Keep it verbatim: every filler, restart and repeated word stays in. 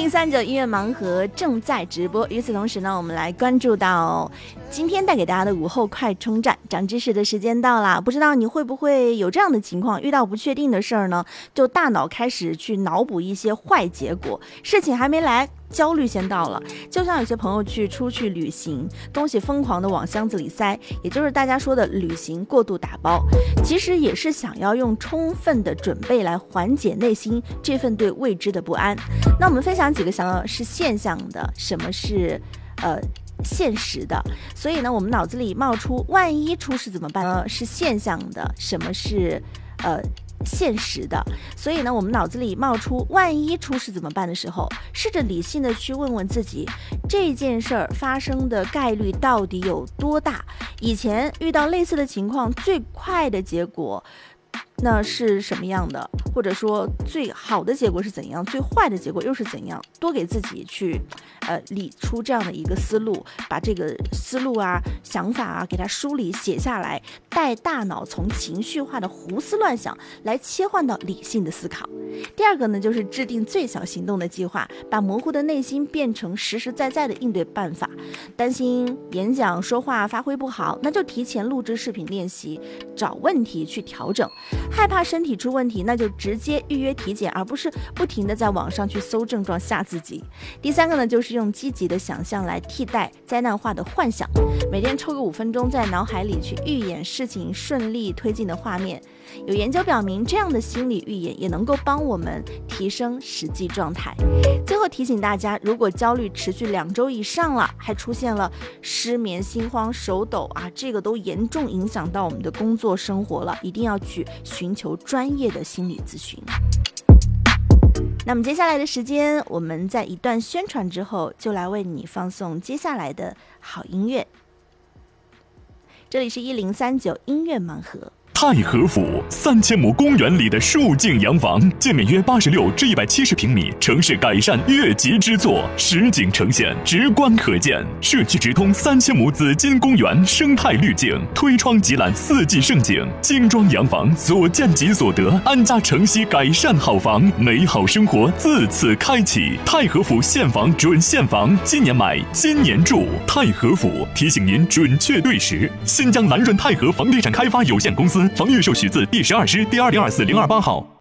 零三九音乐盲盒正在直播。与此同时呢，我们来关注到今天带给大家的午后快充站，长知识的时间到了。不知道你会不会有这样的情况，遇到不确定的事儿呢，就大脑开始去脑补一些坏结果，事情还没来，焦虑先到了。就像有些朋友去出去旅行，东西疯狂的往箱子里塞，也就是大家说的旅行过度打包，其实也是想要用充分的准备来缓解内心这份对未知的不安。那我们分享几个想要是现象的，什么是呃现实的，所以呢我们脑子里冒出万一出事怎么办呢？是现象的，什么是呃现实的，所以呢我们脑子里冒出万一出事怎么办的时候，试着理性的去问问自己，这件事儿发生的概率到底有多大，以前遇到类似的情况最快的结果那是什么样的，或者说最好的结果是怎样，最坏的结果又是怎样，多给自己去呃理出这样的一个思路，把这个思路啊想法啊给它梳理写下来，带大脑从情绪化的胡思乱想来切换到理性的思考。第二个呢，就是制定最小行动的计划，把模糊的内心变成实实在在的应对办法。担心演讲说话发挥不好，那就提前录制视频练习，找问题去调整。害怕身体出问题，那就直接预约体检，而不是不停的在网上去搜症状吓自己。第三个呢，就是用积极的想象来替代灾难化的幻想，每天抽个五分钟，在脑海里去预演事情顺利推进的画面。有研究表明，这样的心理预演也能够帮我们提升实际状态。最后提醒大家，如果焦虑持续两周以上了，还出现了失眠、心慌、手抖啊，这个都严重影响到我们的工作生活了，一定要去寻求专业的心理咨询。那么接下来的时间，我们在一段宣传之后，就来为你放送接下来的好音乐。这里是一零三九音乐盲盒。 太和府三千亩公园里的数境洋房，建面约八十六至一百七十平米，城市改善越级之作，实景呈现，直观可见。社区直通三千亩紫金公园生态滤镜，推窗即览四季盛景。精装洋房，所见即所得，安家城西改善好房，美好生活自此开启。太和府现房准现房，今年买，今年住。太和府提醒您准确对时。新疆南润太和房地产开发有限公司。房预售许字第十二师第二零二四零二八号。